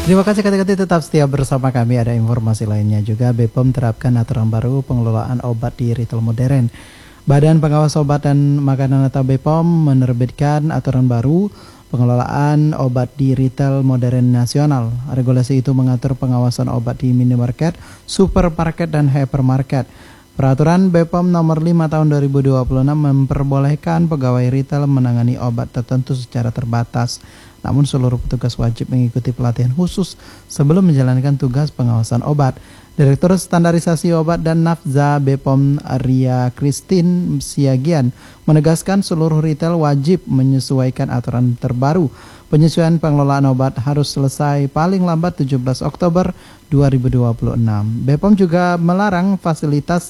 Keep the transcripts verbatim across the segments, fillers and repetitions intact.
Terima kasih kata-kata tetap setia bersama kami. Ada informasi lainnya juga, B P O M terapkan aturan baru pengelolaan obat di retail modern. Badan Pengawas Obat dan Makanan atau B P O M menerbitkan aturan baru pengelolaan obat di retail modern nasional. Regulasi itu mengatur pengawasan obat di minimarket, supermarket, dan hypermarket. Peraturan B P O M nomor lima tahun dua ribu dua puluh enam memperbolehkan pegawai retail menangani obat tertentu secara terbatas. Namun seluruh petugas wajib mengikuti pelatihan khusus sebelum menjalankan tugas pengawasan obat. Direktur Standarisasi Obat dan Nafza B P O M Ria Christine Siagian menegaskan seluruh retail wajib menyesuaikan aturan terbaru. Penyesuaian pengelolaan obat harus selesai paling lambat tujuh belas Oktober dua ribu dua puluh enam. B P O M juga melarang fasilitas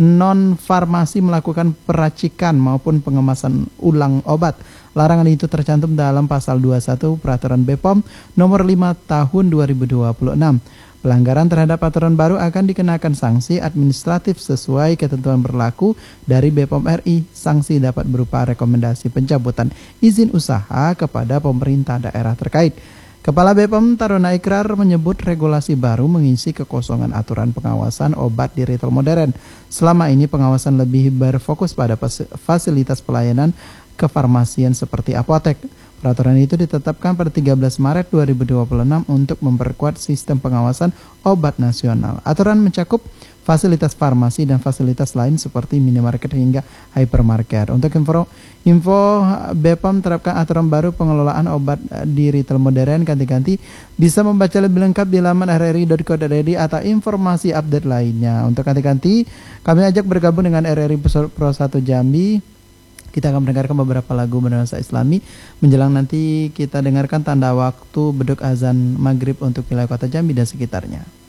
non-farmasi melakukan peracikan maupun pengemasan ulang obat. Larangan itu tercantum dalam pasal dua puluh satu Peraturan B P O M nomor lima tahun dua ribu dua puluh enam. Pelanggaran terhadap aturan baru akan dikenakan sanksi administratif sesuai ketentuan berlaku dari B P O M R I. Sanksi dapat berupa rekomendasi pencabutan izin usaha kepada pemerintah daerah terkait. Kepala B P O M Taruna Ikrar menyebut regulasi baru mengisi kekosongan aturan pengawasan obat di retail modern. Selama ini pengawasan lebih berfokus pada fasilitas pelayanan kefarmasian seperti apotek. Peraturan itu ditetapkan pada tiga belas Maret dua ribu dua puluh enam untuk memperkuat sistem pengawasan obat nasional. Aturan mencakup fasilitas farmasi dan fasilitas lain seperti minimarket hingga hypermarket. Untuk info, info B P O M terapkan aturan baru pengelolaan obat di retail modern ganti-ganti bisa membaca lebih lengkap di laman r r i dot co dot i d atau informasi update lainnya. Untuk ganti-ganti, kami ajak bergabung dengan R R I Pro satu Jambi. Kita akan mendengarkan beberapa lagu bernuansa Islami. Menjelang nanti kita dengarkan tanda waktu beduk azan maghrib untuk wilayah kota Jambi dan sekitarnya.